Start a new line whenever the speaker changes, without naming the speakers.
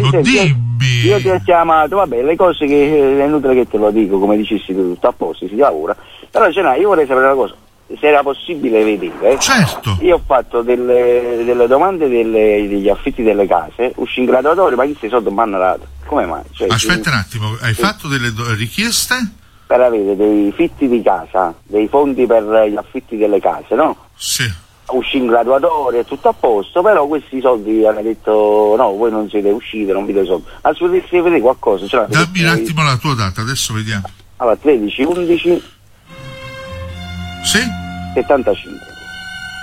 dimmi!
Io ti ho chiamato, vabbè, le cose che è inutile che te lo dico, come dicessi tu, tutto a posto, si lavora. Però io vorrei sapere una cosa, se era possibile vedere.
Certo.
Io ho fatto delle domande degli affitti delle case, uscì in graduatorio, ma questi soldi mi hanno dato. Come mai?
Aspetta un attimo, hai fatto delle richieste?
Per avere dei fitti di casa, dei fondi per gli affitti delle case, no?
Sì.
Uscì in graduatorio, è tutto a posto, però questi soldi hanno detto no, voi non siete usciti, non vi do i soldi. Ma se potessi vedere qualcosa,
dammi un attimo la tua data, adesso vediamo.
Allora, 13, 11
sì?
75.